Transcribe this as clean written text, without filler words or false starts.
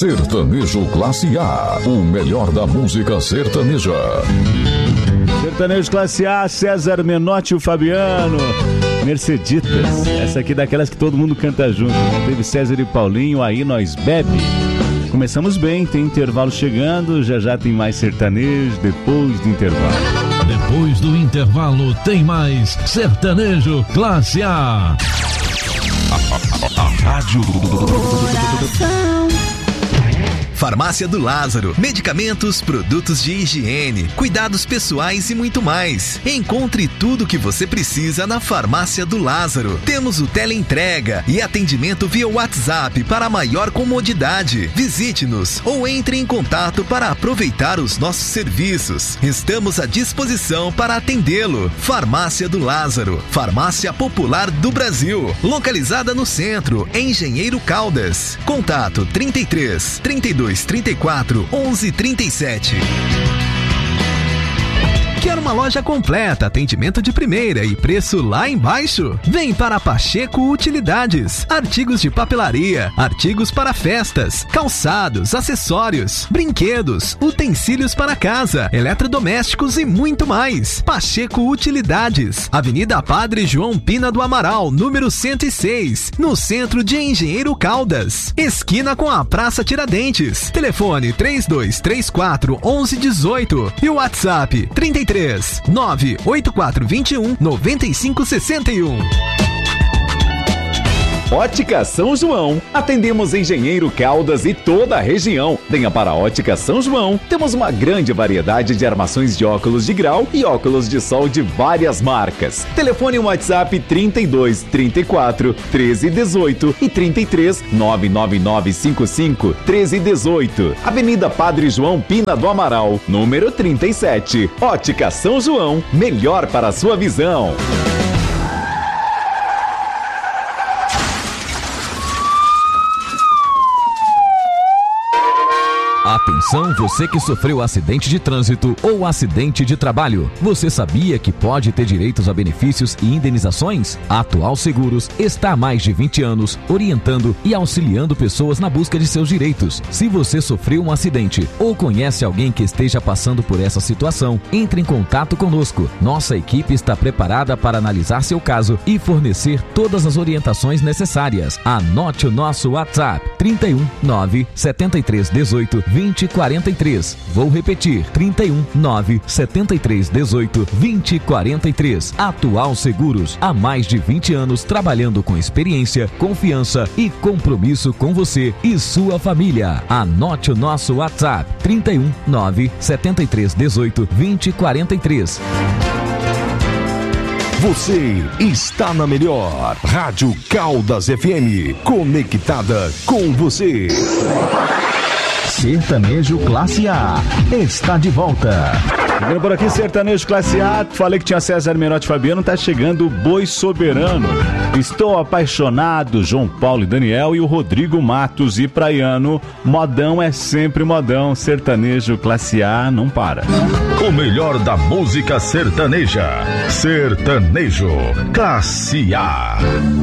Sertanejo Classe A, o melhor da música sertaneja. Sertanejo Classe A, César Menotti e o Fabiano. Merceditas, essa aqui daquelas que todo mundo canta junto, né? Teve César e Paulinho, Aí Nós Bebe. Começamos bem, tem intervalo chegando, já tem mais sertanejo depois do intervalo. Depois do intervalo tem mais Sertanejo Classe A. A rádio Farmácia do Lázaro, medicamentos, produtos de higiene, cuidados pessoais e muito mais. Encontre tudo o que você precisa na Farmácia do Lázaro. Temos o teleentrega e atendimento via WhatsApp para maior comodidade. Visite-nos ou entre em contato para aproveitar os nossos serviços. Estamos à disposição para atendê-lo. Farmácia do Lázaro, farmácia popular do Brasil, localizada no centro, em Engenheiro Caldas. Contato 33 32 34 11 37. Quer uma loja completa, atendimento de primeira e preço lá embaixo? Vem para Pacheco Utilidades. Artigos de papelaria, artigos para festas, calçados, acessórios, brinquedos, utensílios para casa, eletrodomésticos e muito mais. Pacheco Utilidades. Avenida Padre João Pina do Amaral, número 106, no centro de Engenheiro Caldas. Esquina com a Praça Tiradentes. Telefone 3234 1118 e o WhatsApp 33 98421 9561. Ótica São João. Atendemos Engenheiro Caldas e toda a região. Venha para a Ótica São João. Temos uma grande variedade de armações de óculos de grau e óculos de sol de várias marcas. Telefone WhatsApp 32 34 13 18 e 33 99955 13 18. Avenida Padre João Pina do Amaral, número 37. Ótica São João. Melhor para a sua visão. Atenção, você que sofreu acidente de trânsito ou acidente de trabalho. Você sabia que pode ter direitos a benefícios e indenizações? A Atual Seguros está há mais de 20 anos orientando e auxiliando pessoas na busca de seus direitos. Se você sofreu um acidente ou conhece alguém que esteja passando por essa situação, entre em contato conosco. Nossa equipe está preparada para analisar seu caso e fornecer todas as orientações necessárias. Anote o nosso WhatsApp 31 9 73 18 20 43. Vou repetir, 31 9 73 18 20 43. Atual Seguros, há mais de 20 anos trabalhando com experiência, confiança e compromisso com você e sua família. Anote o nosso WhatsApp, 31 9 73 18 20 43. Você está na melhor Rádio Caldas FM, conectada com você. Sertanejo Classe A está de volta. Chegando por aqui, Sertanejo Classe A. Falei que tinha César Menotti e Fabiano. Tá chegando o Boi Soberano. Estou apaixonado, João Paulo e Daniel e o Rodrigo Matos e Praiano. Modão é sempre modão. Sertanejo Classe A não para. O melhor da música sertaneja. Sertanejo Classe A.